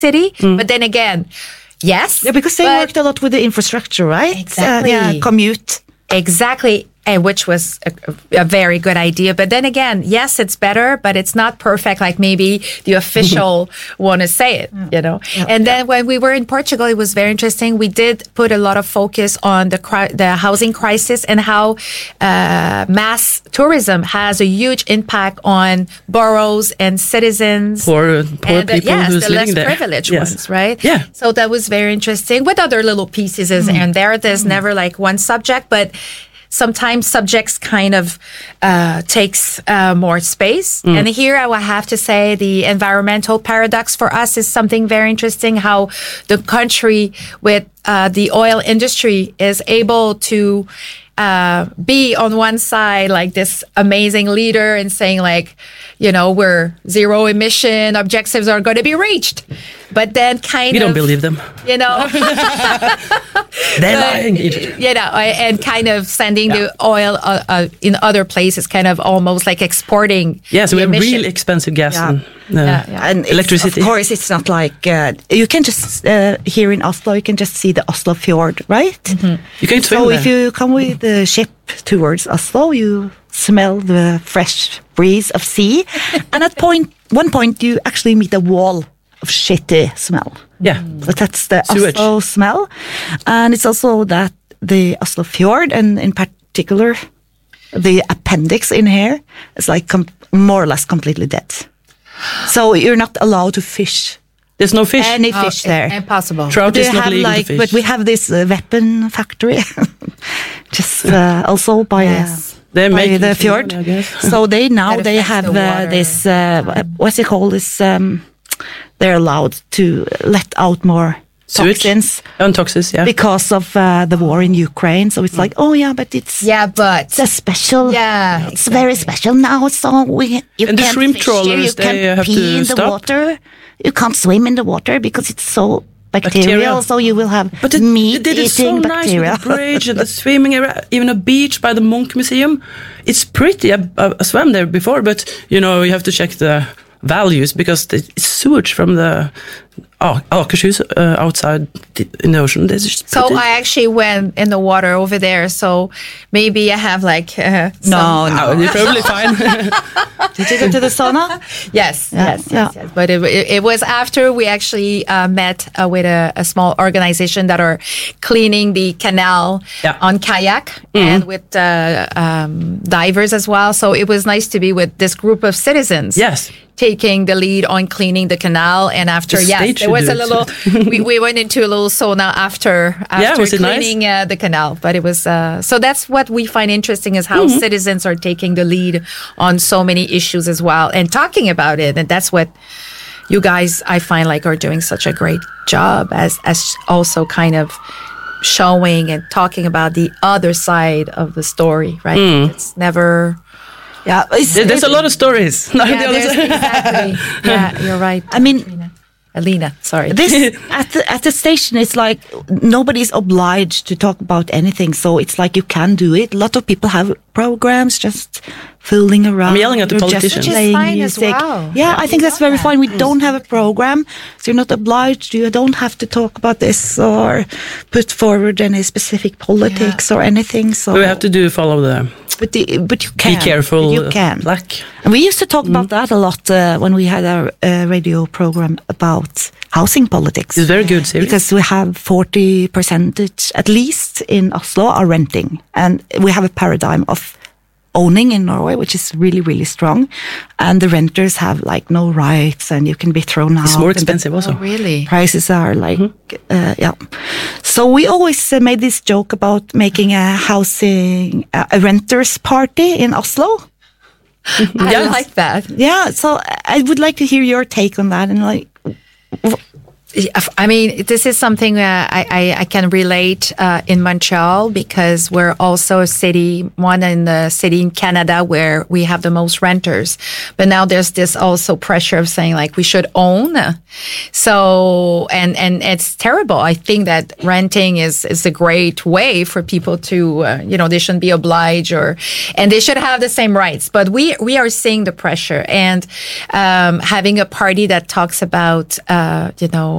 city. But then again, yes. Yeah, because they worked a lot with the infrastructure, right? Exactly. Commute. Exactly. And which was a very good idea. But then again, yes, it's better, but it's not perfect like maybe the official want to say it, you know. And then when we were in Portugal, it was very interesting. We did put a lot of focus on the housing crisis and how mass tourism has a huge impact on boroughs and citizens. Poor and people who's the living less there. privileged ones, right? Yeah. So that was very interesting. With other little pieces, and there's never like one subject, but sometimes subjects kind of takes more space. And here I will have to say the environmental paradox for us is something very interesting, how the country with the oil industry is able to be on one side like this amazing leader and saying like, you know, we're zero emission objectives are going to be reached. But then We don't believe them. you know, They're lying. you know, and kind of sending the oil in other places, kind of almost like exporting. Yes, the we have emission. real expensive gas and And electricity. Of course, it's not like you can just here in Oslo, you can just see the Oslo fjord, right? You can swim So there. if you come with the ship towards Oslo, you smell the fresh breeze of sea, and at one point you actually meet a wall of shitty smell. Yeah. But that's the Sewage. Oslo smell, and it's also that the Oslo fjord, and in particular the appendix in here, is like more or less completely dead. So you're not allowed to fish There's no fish. any fish there. Impossible. Trout They is not have legal like, to fish. but we have this weapon factory, just also by They're by making the food, fjord. I guess. So they That they affects have the water. this what's it called? This they're allowed to let out more Sewage? toxins And toxins, yeah. because of the war in Ukraine. So it's like, oh yeah, but it's But it's a special. Yeah, it's very special now. So you And the can't shrimp fish here, trawlers, you they can't have pee to in the stop? water. You can't swim in the water because it's so bacterial. Bacterial. So you will have But they meat did it so eating nice bacteria. with the bridge and the swimming area, even a beach by the Munch Museum. It's pretty. I swam there before, but you know you have to check the values because it's sewage from the Akershus outside in the ocean. So I actually went in the water over there. So maybe I have like No, You're probably fine. Did you go to the sauna? Yes, Yeah, yes, yeah. yes, yes. But it was after we actually met with a small organization that are cleaning the canal on kayak and with divers as well. So it was nice to be with this group of citizens. Yes. Taking the lead on cleaning the canal, and after The state there was a should do little. we went into a little sauna after was it nice? cleaning the canal, but it was so that's what we find interesting is how citizens are taking the lead on so many issues as well and talking about it, and that's what you guys I find like are doing such a great job as also kind of showing and talking about the other side of the story, right? It's never. Yeah, There's a lot of stories. Yeah, exactly. Yeah, you're right. I mean, Alina, sorry. this at the station, it's like nobody's obliged to talk about anything, so it's like you can do it. A lot of people have programs just fooling around. I'm yelling at the You're just politicians. Which is playing fine as music. well. Yeah, I think We that's love very that. fine. We don't have a program, so you're not obliged. You don't have to talk about this or put forward any specific politics or anything. So We have to follow the but you can be careful. But you can. Black. And we used to talk about that a lot when we had our radio program about housing politics. It's very good series. Because we have 40% at least in Oslo are renting. And we have a paradigm of owning in Norway, which is really, really strong. And the renters have like no rights and you can be thrown out. It's more and the expensive also. Really? prices are like, yeah. So we always made this joke about making a renters party in Oslo. I like that. Yeah, so I would like to hear your take on that and like I mean, this is something I can relate in Montreal, because we're also a city, one in the city in Canada where we have the most renters. But now there's this also pressure of saying like we should own. So, and it's terrible. I think that renting is a great way for people to, they shouldn't be obliged and they should have the same rights. But we are seeing the pressure, and having a party that talks about,